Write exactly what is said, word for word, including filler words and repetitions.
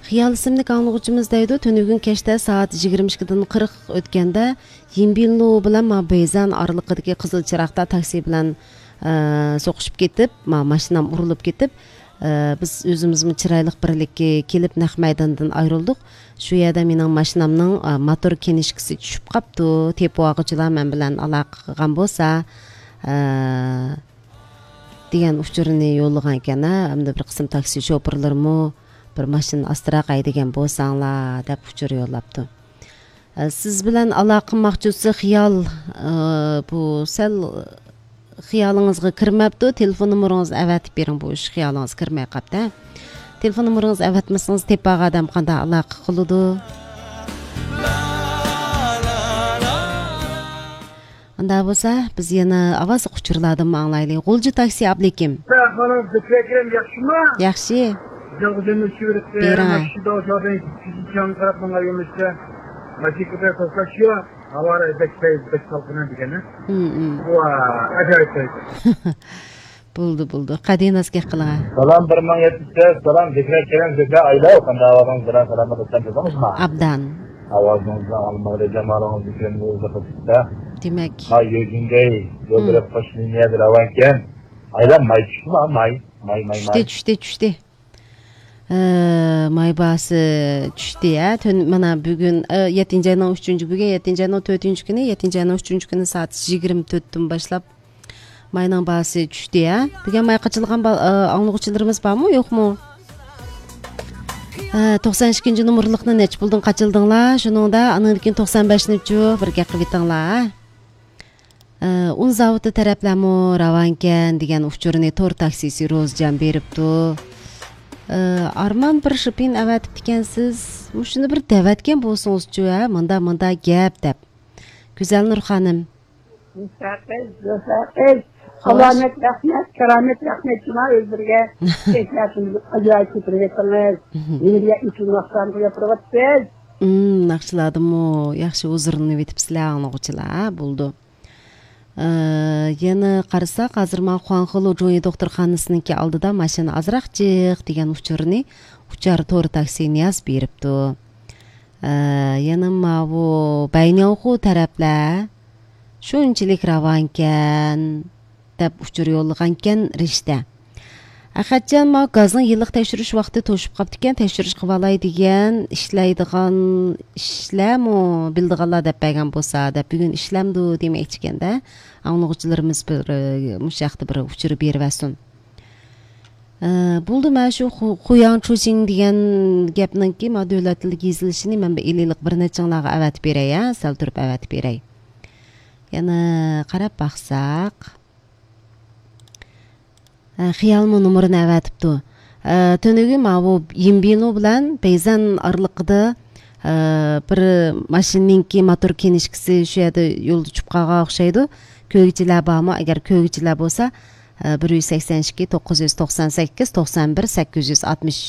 Xiyal ismli anglag'uchimiz deydi, tönügün keşte saat yigirma ikkidan qirq o'tganda Yimbilno bilan ma Beyzan oraliqidagi qizil chiroqda taksi bilan so'qishib ketib, ma mashinam urilib ketib, biz o'zimizni chiroyli birlikka kelib naq maydondan ayrildik. Shu yerda mening mashinamning motor kenishkisi tushib qopti. Tepoag'ichilar men bilan aloqa qilgan bo'lsa, degan uchurni yo'llagan ekan. Hamda bir qism taksi shoferlarmi bir mashina astroq aydigan bo'lsanglar deb uchur yo'llabdi. Siz bilan aloqa maqchusi xiyol bu sal xiyolingizga kirmabdi. Telefon nomeringizni avatib bering, bu ish xiyolingiz kirmay qopti. Telefon nomeringizni avatmasangiz tepaga odam qanday aloqa qiladi? Anda bo'lsa, biz yana ovoz quchirladim anglaylik. G'ulji taksi ablekim. Xonim, fikrim yaxshimi? Yaxshi. Jalg'ijimni shuritdi. Mashina o'shadan ikkinchi tarafdan yurmoqda. Mashina to'xtashiyor. Havara bekpay beksalqina degani. Hmm. Bu ajoyib. Bo'ldi, bo'ldi. Qadinasga qiling. Salam bir ming yetti yuz, salam zikr kelam zikr ayla, qanday avozing bilan salomat o'tsangiz Abdan. Ovozingizni olmag'ida jamoalarimiz zikrini o'zida. Demak, hay yuzingday yo'ldirib qo'shilmaydi ravankan. Aylan may tushma, may, may, may. Tushdi, tushdi, tushdi. Maybasi tushdi ya. Mana bugun yettinchi oyning uchinchi bugun yettinchi oyning to'rtinchi kuni, yettinchi oyning uchinchi kuni soat yigirma to'rtdan boshlab mayning basi tushdi ya. Bugun may qachilgan anglag'uchilarimiz bormi, yo'qmi? to'qson ikkinchi nomerlikni nech buldun qachildinglar? Shuningda anankin to'qson beshinchi birga qilib etinglar. Un zavodi taraflami ravankan degan uchurni to'r taksisi ro'zjam beribdi. Arman bir shipin avatib ekansiz. Shuni bir davatgan bo'lsangiz-chi, menda menda gap deb. Go'zalnur xonim. Müsaqiz, müsaqiz. Salomat rahmat, karomat rahmat shuna o'zlarga kechlashingiz ajoyib ko'tarib Nuriya uchun naqshlarni qo'yib Hmm, naqshladimmi? Yaxshi o'zirini yetibsizlar, o'quvchilar, bo'ldi. Yana qarasak, hozir men Xuanxilo Jo'y doktorxonasininki oldida mashina azroqchiq degan uchurni uchar to'rt taksini yozib beribdi. Yana ma bu Baynonxu taraflar shunchalik ravankan deb uchur yo'llagankan rishta. Axatjan ma gazning yillik tekshirish vaqti to'shib qopti ekan, tekshirish qilib olay degan, ishlaydigan ishlarmi bildiganlar deb bergan bo'lsa, deb bugun ishlamdi demoqchi ekanda, anglag'uchilarimiz bir mushaqda bir uchur bervasin. Bo'ldi, mana shu Xuyan Chuxing degan gapninki ma davlatlik yezilishini men ellik bir nechinglarga avatib beray, sal turib avatib beray. Yana qarab baqsaq Xiyalmi nomerini avatibdi. Tönügü ma bu Yimbino bilan Beyzan oraliqida bir mashinaningki motor kenishkisi shu yerda yo'lda chiqqanga o'xshaydi. Ko'gchilar bormi? Agar ko'gchilar bo'lsa bir yuz sakson ikki to'qqiz yuz to'qson sakkiz to'qson bir sakkiz yuz oltmish